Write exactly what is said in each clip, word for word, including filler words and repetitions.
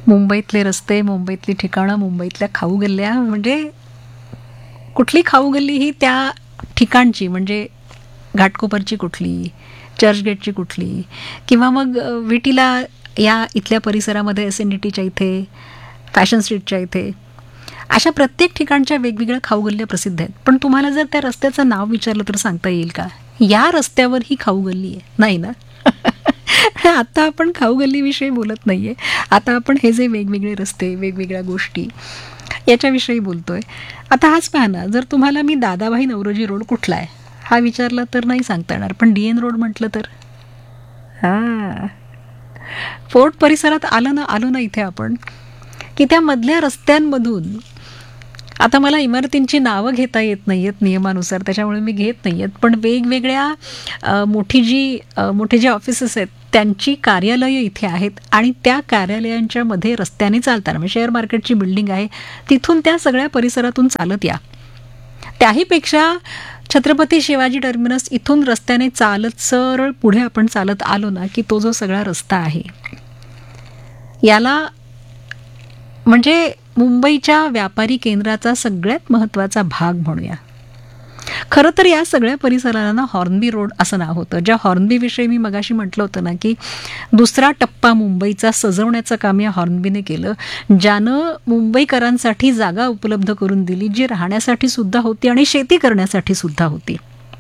मुंबईतले रस्ते, मुंबईतली ठिकाणं, मुंबईतल्या खाऊ गल्ल्या, म्हणजे कुठली खाऊ गल्ली ही त्या ठिकाणची, म्हणजे घाटकोपरची कुठली, चर्चगेटची कुठली, किंवा मग विटीला या इथल्या परिसरामध्ये एस एन डी टीच्या इथे, फॅशन स्ट्रीटच्या इथे, अशा प्रत्येक ठिकाणच्या वेगवेगळ्या खाऊ गल्ल्या प्रसिद्ध आहेत. पण तुम्हाला जर त्या रस्त्याचं नाव विचारलं तर सांगता येईल का या रस्त्यावर ही खाऊ गल्ली आहे? नाही ना. आता आपण खाऊ गल्लीविषयी बोलत नाहीये. आता आपण हे जे वेगवेगळे रस्ते, वेगवेगळ्या गोष्टी याच्याविषयी बोलतोय. आता हाच पहा ना, जर तुम्हाला मी दादाभाई नवरोजी रोड कुठला आहे हा विचारला तर नाही सांगता येणार, पण डी एन रोड म्हटलं तर हां, फोर्ट परिसरात आलं ना आलो ना इथे आपण, की त्या मधल्या रस्त्यांमधून, आता मला इमारतींची नावं घेता येत नाही आहेत नियमानुसार, त्याच्यामुळे मी घेत नाही आहेत, पण वेगवेगळ्या मोठी जी मोठे जे ऑफिसेस आहेत त्यांची कार्यालयं इथे आहेत आणि त्या कार्यालयांच्या मध्ये रस्त्याने चालताना, म्हणजे शेअर मार्केटची बिल्डिंग आहे तिथून त्या सगळ्या परिसरातून चालत या. त्याहीपेक्षा छत्रपती शिवाजी टर्मिनस इथून रस्त्याने चालत सरळ पुढे आपण चालत आलो ना की तो जो सगळा रस्ता आहे याला म्हणजे मुंबईच्या व्यापारी केंद्राचा सगळ्यात महत्त्वाचा भाग म्हणूया. खरं तर या सगळ्या परिसराला ना हॉर्नबी रोड असं नाव होतं. ज्या हॉर्नबी विषयी मी मगाशी म्हटलं होतं ना की दुसरा टप्पा मुंबईचा सजवण्याचं काम या हॉर्नबीने केलं, ज्यानं मुंबईकरांसाठी जागा उपलब्ध करून दिली जी राहण्यासाठी सुद्धा होती आणि शेती करण्यासाठी सुद्धा होती.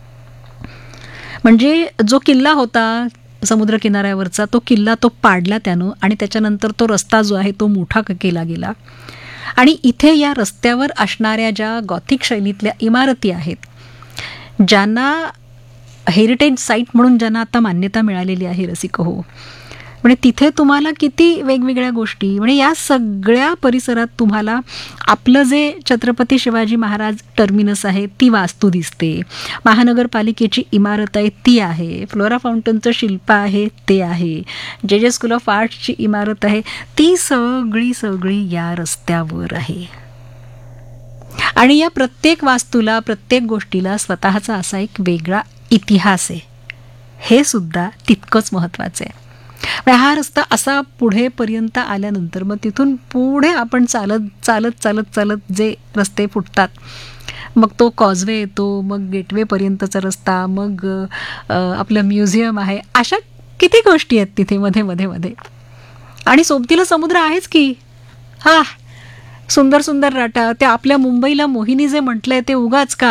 म्हणजे जो किल्ला होता समुद्रकिनाऱ्यावरचा, तो किल्ला तो पाडला त्यानं आणि त्याच्यानंतर तो रस्ता जो आहे तो मोठा केला गेला. आणि इथे या रस्त्यावर असणाऱ्या ज्या गॉथिक शैलीतल्या इमारती आहेत, ज्यांना हेरिटेज साईट म्हणून ज्यांना आता मान्यता मिळालेली आहे रसिक हो, म्हणजे तिथे तुम्हाला किती वेगवेगळ्या गोष्टी, म्हणजे या सगळ्या परिसरात तुम्हाला आपलं जे छत्रपती शिवाजी महाराज टर्मिनस आहे ती वास्तू दिसते, महानगरपालिकेची इमारत आहे ती आहे, फ्लोरा फाउंटनचं शिल्प आहे ते आहे, जे जे स्कूल ऑफ आर्ट्सची इमारत आहे ती सगळी सगळी या रस्त्यावर आहे. आणि या प्रत्येक वास्तूला, प्रत्येक गोष्टीला स्वतःचा असा एक वेगळा इतिहास आहे, हे सुद्धा तितकंच महत्त्वाचं आहे. हा रस्ता असा पुढे पर्यंत आल्यानंतर मग तिथून पुढे आपण चालत चालत चालत चालत जे रस्ते फुटतात, मग तो कॉजवे येतो, मग गेटवे पर्यंतचा रस्ता, मग आपलं म्युझियम आहे, अशा किती गोष्टी आहेत तिथे मध्ये मध्ये मध्ये. आणि सोबतीला समुद्र आहेच की. हा सुंदर सुंदर राटा, त्या आपल्या मुंबईला मोहिनी जे म्हटलंय ते उगाच का,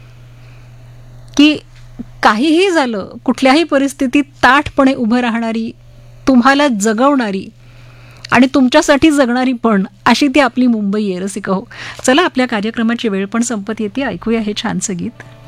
की काहीही झालं कुठल्याही परिस्थितीत ताठपणे उभं राहणारी, तुम्हाला जगवणारी आणि तुमच्यासाठी जगणारी पण, अशी ती आपली मुंबई आहे रसिक हो. चला, आपल्या कार्यक्रमाची वेळ पण संपत येते. ऐकूया हे छानसं गीत.